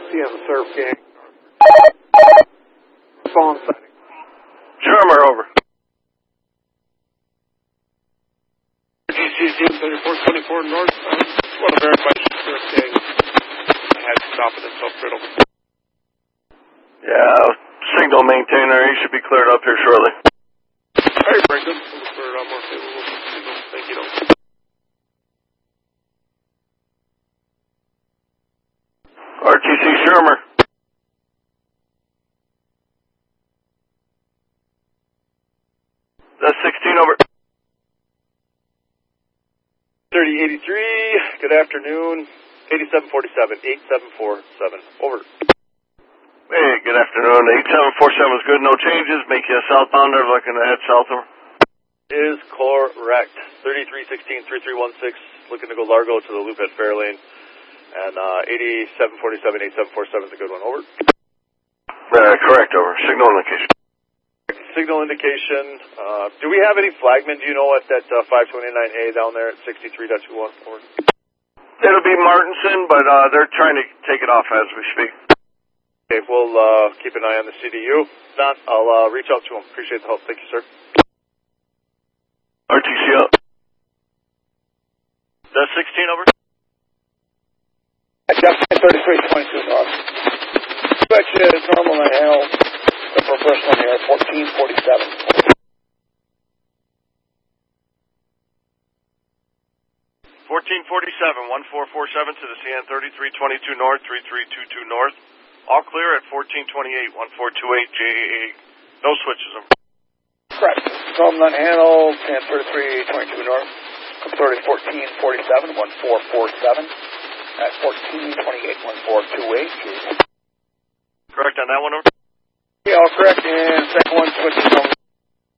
CM Surf Gang. Phone setting. Shermer, over. GCC 3424 North. I want to verify Surf Gang. I had to stop it in self-critical. Yeah, signal maintainer. He should be cleared up here shortly. Hey, Brendan. We'll clear it up more favorable signal. Thank you. RTC Shermer. That's 16, over. 3083, good afternoon. 8747, 8747, over. Hey, good afternoon. 8747 is good, no changes. Make you a southbounder looking to head south, over. Is correct. 3316, 3316, looking to go Largo to the loop at Fairlane. And 8747, 8747 is a good one, over. Correct, over. Signal indication. Signal indication. Do we have any flagmen, do you know, at that 529A down there at 63.21, over? It'll be Martinson, but they're trying to take it off as we speak. Okay, we'll keep an eye on the CDU. If not, I'll reach out to him. Appreciate the help. Thank you, sir. RTC up. That's 16, over. Justin 3322 North. Switch is normal and hell. For first one here, 1447. 1447, 1447 to the CN 3322 North, 3322 North. All clear at 1428, 1428 JAA. No switches, over. Correct. Normal and handle, CN 3322 North. 301447, 1447. At 1428, 1428. Correct on that one, over. Yeah, all correct. And second one, switch